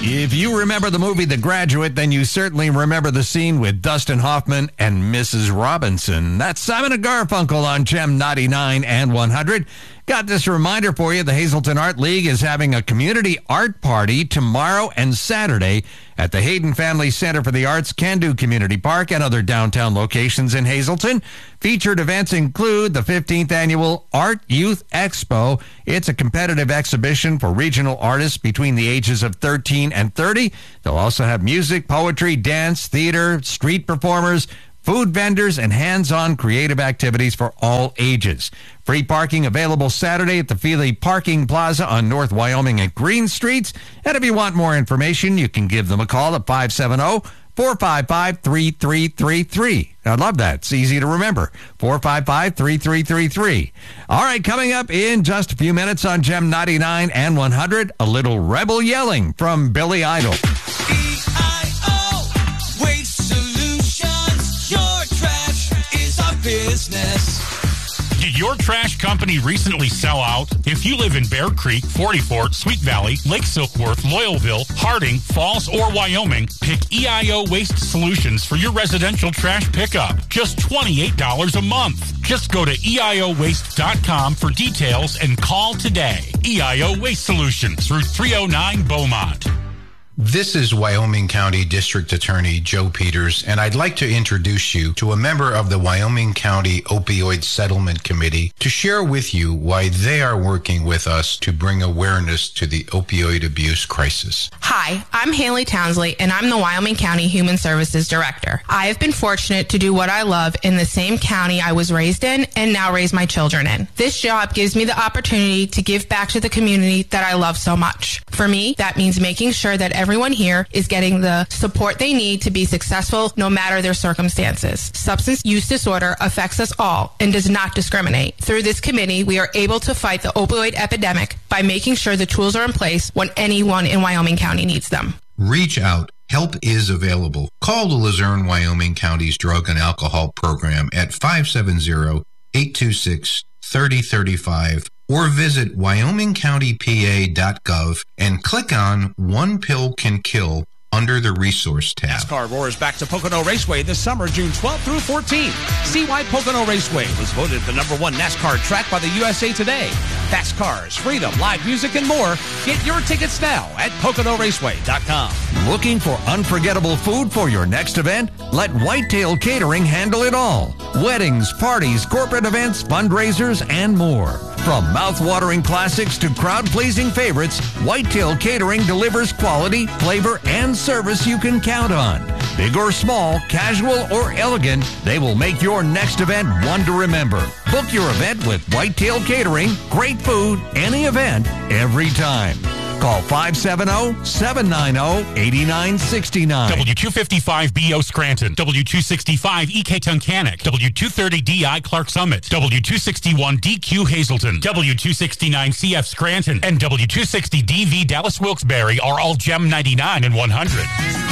If you remember the movie The Graduate, then you certainly remember the scene with Dustin Hoffman and Mrs. Robinson. That's Simon and Garfunkel on Gem 99 and 100. Got this reminder for you. The Hazleton Art League is having a community art party tomorrow and Saturday at the Hayden Family Center for the Arts, Can-Do Community Park, and other downtown locations in Hazleton. Featured events include the 15th Annual Art Youth Expo. It's a competitive exhibition for regional artists between the ages of 13 and 30. They'll also have music, poetry, dance, theater, street performers, food vendors, and hands-on creative activities for all ages. Free parking available Saturday at the Feely Parking Plaza on North Wyoming and Green Streets. And if you want more information, you can give them a call at 570-455-3333. I love that. It's easy to remember. 455-3333. All right, coming up in just a few minutes on Gem 99 and 100, a little rebel yelling from Billy Idol. Business. Did your trash company recently sell out? If you live in Bear Creek, 40 Fort, Sweet Valley, Lake Silkworth, Loyalville, Harding, Falls, or Wyoming, pick EIO Waste Solutions for your residential trash pickup. Just $28 a month. Just go to EIOWaste.com for details and call today. EIO Waste Solutions, Route 309, Beaumont. This is Wyoming County District Attorney Joe Peters, and I'd like to introduce you to a member of the Wyoming County Opioid Settlement Committee to share with you why they are working with us to bring awareness to the opioid abuse crisis. Hi, I'm Haley Townsley, and I'm the Wyoming County Human Services Director. I have been fortunate to do what I love in the same county I was raised in and now raise my children in. This job gives me the opportunity to give back to the community that I love so much. For me, that means making sure that everyone here is getting the support they need to be successful no matter their circumstances. Substance use disorder affects us all and does not discriminate. Through this committee, we are able to fight the opioid epidemic by making sure the tools are in place when anyone in Wyoming County needs them. Reach out. Help is available. Call the Luzerne, Wyoming County's Drug and Alcohol Program at 570-826-3035 or visit wyomingcountypa.gov and click on One Pill Can Kill under the Resource tab. NASCAR roars back to Pocono Raceway this summer, June 12th through 14th. See why Pocono Raceway was voted the #1 NASCAR track by the USA Today. Fast cars, freedom, live music, and more. Get your tickets now at PoconoRaceway.com. Looking for unforgettable food for your next event? Let Whitetail Catering handle it all. Weddings, parties, corporate events, fundraisers, and more. From mouth-watering classics to crowd-pleasing favorites, Whitetail Catering delivers quality, flavor, and service you can count on. Big or small, casual or elegant, they will make your next event one to remember. Book your event with Whitetail Catering. Great food, any event, every time. Call 570-790-8969. W255BO Scranton, W265EK Tunkhannock, W230DI Clark Summit, W261DQ Hazleton, W269CF Scranton, and W260DV Dallas Wilkes-Barre are all Gem 99 and 100.